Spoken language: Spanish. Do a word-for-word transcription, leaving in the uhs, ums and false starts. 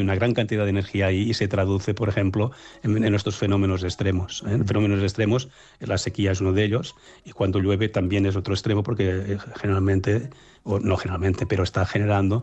una gran cantidad de energía ahí y se traduce, por ejemplo, en, en estos fenómenos extremos. ¿eh? Fenómenos extremos, la sequía es uno de ellos, y cuando llueve también es otro extremo, porque eh, generalmente, o no generalmente, pero está generando